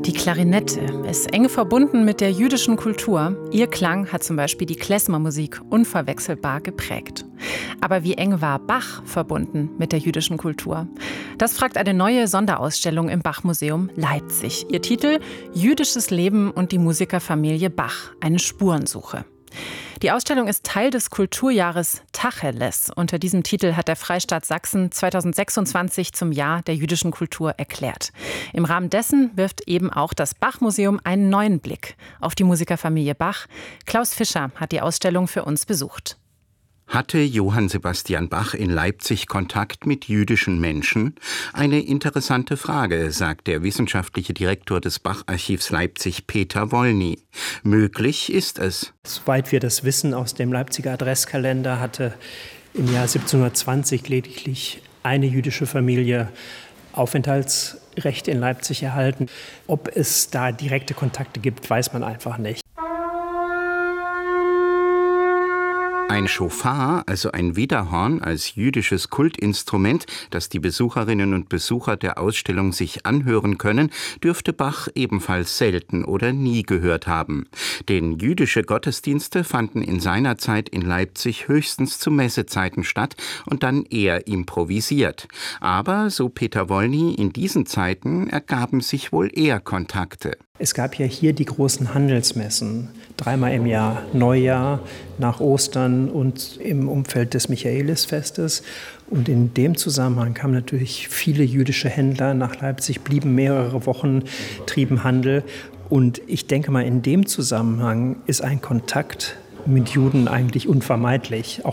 Die Klarinette ist eng verbunden mit der jüdischen Kultur. Ihr Klang hat zum Beispiel die Klezmer-Musik unverwechselbar geprägt. Aber wie eng war Bach verbunden mit der jüdischen Kultur? Das fragt eine neue Sonderausstellung im Bach-Museum Leipzig. Ihr Titel: Jüdisches Leben und die Musikerfamilie Bach. Eine Spurensuche. Die Ausstellung ist Teil des Kulturjahres Tacheles. Unter diesem Titel hat der Freistaat Sachsen 2026 zum Jahr der jüdischen Kultur erklärt. Im Rahmen dessen wirft eben auch das Bach-Museum einen neuen Blick auf die Musikerfamilie Bach. Klaus Fischer hat die Ausstellung für uns besucht. Hatte Johann Sebastian Bach in Leipzig Kontakt mit jüdischen Menschen? Eine interessante Frage, sagt der wissenschaftliche Direktor des Bach-Archivs Leipzig, Peter Wollny. Möglich ist es. Soweit wir das wissen aus dem Leipziger Adresskalender, hatte im Jahr 1720 lediglich eine jüdische Familie Aufenthaltsrecht in Leipzig erhalten. Ob es da direkte Kontakte gibt, weiß man einfach nicht. Ein Schofar, also ein Widderhorn als jüdisches Kultinstrument, das die Besucherinnen und Besucher der Ausstellung sich anhören können, dürfte Bach ebenfalls selten oder nie gehört haben. Denn jüdische Gottesdienste fanden in seiner Zeit in Leipzig höchstens zu Messezeiten statt und dann eher improvisiert. Aber, so Peter Wollny, in diesen Zeiten ergaben sich wohl eher Kontakte. Es gab ja hier die großen Handelsmessen, 3-mal im Jahr, Neujahr, nach Ostern und im Umfeld des Michaelisfestes. Und in dem Zusammenhang kamen natürlich viele jüdische Händler nach Leipzig, blieben mehrere Wochen, trieben Handel. Und ich denke mal, in dem Zusammenhang ist ein Kontakt mit Juden eigentlich unvermeidlich. Auch